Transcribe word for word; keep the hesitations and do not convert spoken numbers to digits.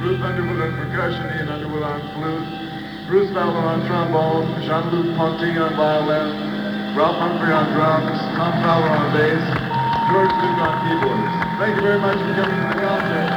Ruth Underwood on percussion, Ian Underwood on flute, Bruce Fowler on trombone, Jean-Luc Ponty on violin, Ralph Humphrey on drums, Tom Fowler on bass, George Duke on keyboards. Thank you very much for coming to the concert.